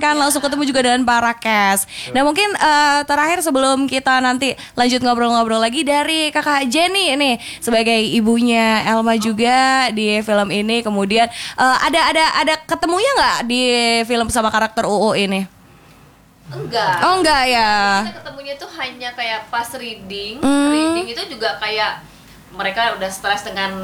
kan, langsung ketemu juga dengan para cast. Nah mungkin terakhir sebelum kita nanti lanjut ngobrol-ngobrol lagi dari kakak Jenny ini sebagai ibunya Elma juga di film ini. Kemudian ada ketemunya nggak di film sama karakter UU ini? Enggak. Oh enggak ya. Kita ketemunya tuh hanya kayak pas reading itu juga kayak mereka udah stres dengan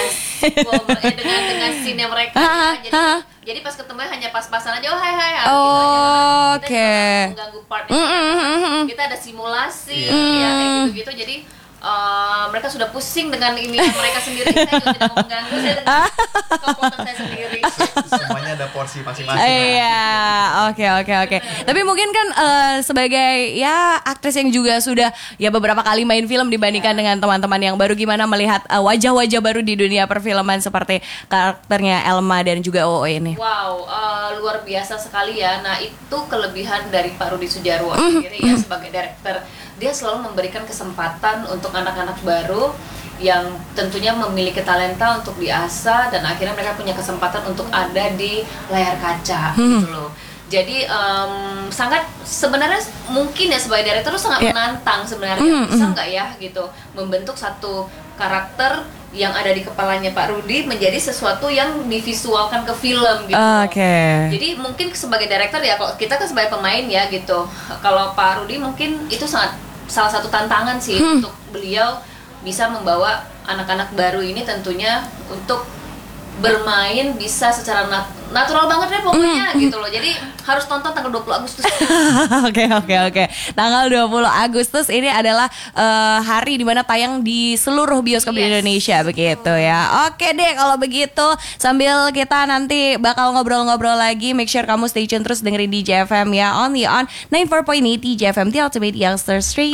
dengan scene-nya mereka. Jadi pas ketemunya hanya pas-pasan aja, oh hai gitu aja. Kita cuma mengganggu part kita ada simulasi ya kayak gitu-gitu. Jadi mereka sudah pusing dengan ini mereka sendiri. Saya juga tidak mau mengganggu, saya dengan kekuatan saya sendiri. Semuanya ada porsi masing-masing. Iya, oke. Tapi mungkin kan sebagai ya aktris yang juga sudah ya beberapa kali main film dibandingkan dengan teman-teman yang baru, gimana melihat wajah-wajah baru di dunia perfilman seperti karakternya Elma dan juga OO ini? Wow, luar biasa sekali ya. Nah itu kelebihan dari Pak Rudi Sudjarwo sendiri ya sebagai director. Dia selalu memberikan kesempatan untuk anak-anak baru yang tentunya memiliki talenta untuk diasah dan akhirnya mereka punya kesempatan untuk ada di layar kaca gitu loh. Jadi sangat sebenarnya mungkin ya sebagai director sangat menantang sebenarnya, bisa nggak ya gitu membentuk satu karakter yang ada di kepalanya Pak Rudi menjadi sesuatu yang divisualkan ke film gitu. Jadi mungkin sebagai director ya, kalau kita kan sebagai pemain ya gitu. Kalau Pak Rudi mungkin itu salah satu tantangan sih untuk beliau bisa membawa anak-anak baru ini tentunya untuk bermain bisa secara natural banget deh pokoknya gitu loh. Jadi harus tonton tanggal 20 Agustus. Oke. Tanggal 20 Agustus ini adalah hari dimana tayang di seluruh bioskop di Indonesia begitu ya. Oke deh kalau begitu, sambil kita nanti bakal ngobrol-ngobrol lagi, make sure kamu stay tune terus dengerin DJ FM ya, only on 94.8 DJ FM, The Ultimate Youngster Stream.